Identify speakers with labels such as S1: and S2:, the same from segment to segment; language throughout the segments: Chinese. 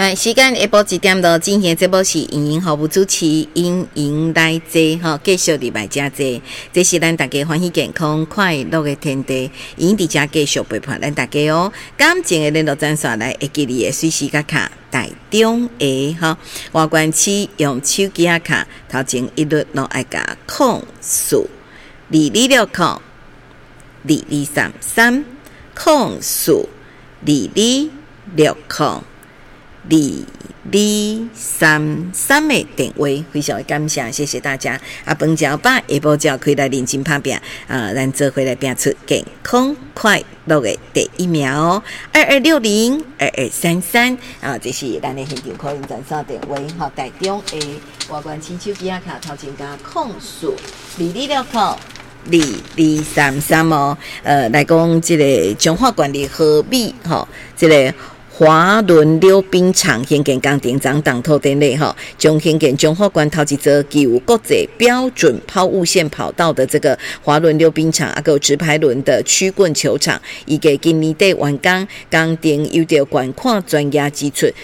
S1: 时间下晡1点多，今天这部是莹莹服务主持，莹莹来坐继续礼拜加坐，这是咱大家欢喜健康快乐的天地，莹伫遮继续陪伴咱大家哦。感情的联络专线来，会记你的随时卡卡台中的外关市用手机卡，头前一律拢爱甲0422602233 0422602233的电话，非常的感谢，谢谢大家。饭食饱，下晡就可以来认真打拼，咱做回来拼出健康快乐的第一名哦。22602233这是咱的现场可以转送电话，台中的外关市手机卡头前加0422602233来讲这个中华管理和美这个华伦溜冰场兴建工程展动土典礼将兴建中华关头一座具有国际标准抛物线跑道的这个华伦溜冰场，还有直排轮的曲棍球场，预计今年底完工，工程有着悬看专业支出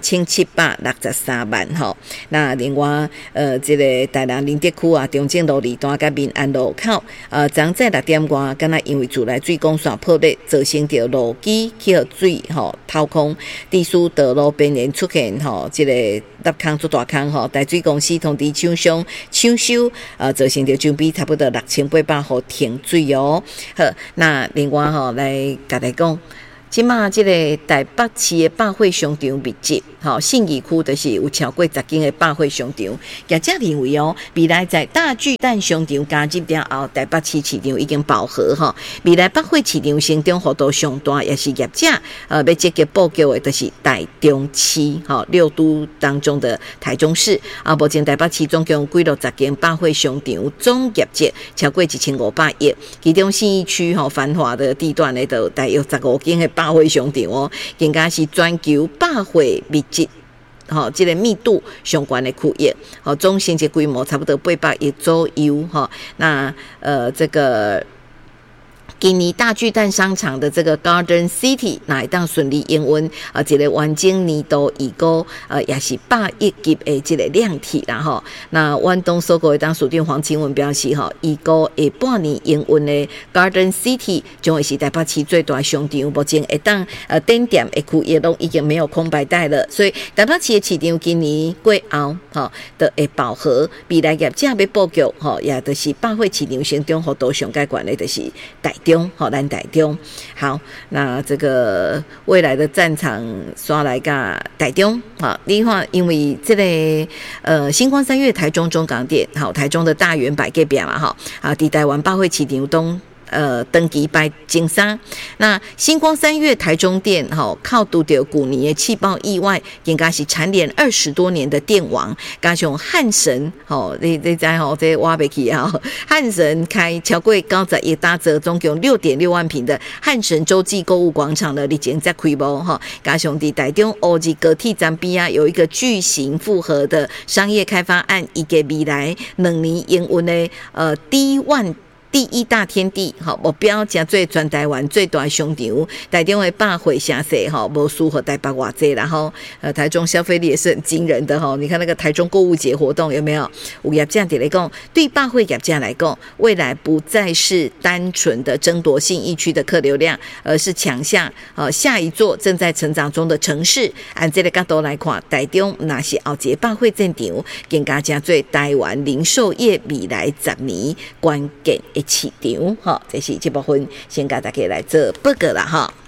S1: 3763万那另外这个台南林德区中正路2段甲民安路口昨在6点外，敢若因为自来水管线破裂，造成着路基去水掏空。地书道路边缘出现这个凹坑做大坑台水公司通知厂商抢修造成着周边差不多6800户停水好，那另外来甲大家讲，即马即个台北市的百货商场密集信义区就是有超过10间的百货商场，业者认为未来在大巨蛋商场加入了后，台北市市场已经饱和未来百货市场成长幅度上大，也是业者要积极布局的，就是台中市6都当中的台中市目前台北市总共几60间百货商场，总业绩超过1500亿，其中信义区繁华的地段呢，就大约15间的百货商场更加是全球百货密集这个密度相关的区域总经济规模差不多800亿左右那这个今年大巨蛋商场的这个 Garden City 那一档顺利营运这个完整年度预估也是100亿级的这个量体啦那湾东所购的当署长黄清文表示预估下半年营运的 Garden City 将会是台北市最大商场，目前会当店店的区域都已经没有空白带了，所以台北市的市场今年过后就会饱和，未来业者要布局也就是百货市场成长幅度上介悬的就是台中咱台中好，那这个未来的战场刷来个台中另外因为这个星光三月台中中港店台中的大圆百隔壁嘛伫台湾百货市场东登记摆经商，那星光三月台中店靠拄到去年的气爆意外，应该是蝉联20多年的店王，加上汉神你知这挖不起汉神开超过90亿打折，总共6.6万坪的汉神洲际购物广场的已经在开幕加上伫台中乌日高铁站边有一个巨型复合的商业开发案，预计未来2年营运的第一大天地目标真做全台湾最大的商场，台中的百货城市无输给台北偌济，然后台中消费力也是很惊人的你看那个台中购物节活动有没有？有业者来讲，对百货业者来讲，未来不再是单纯的争夺信义区的客流量，而是抢下下一座正在成长中的城市。按这个角度来看，台中那是后一个百货战场，更加真做台湾零售业未来10年关键的市场这是这部分先跟大家来做报告啦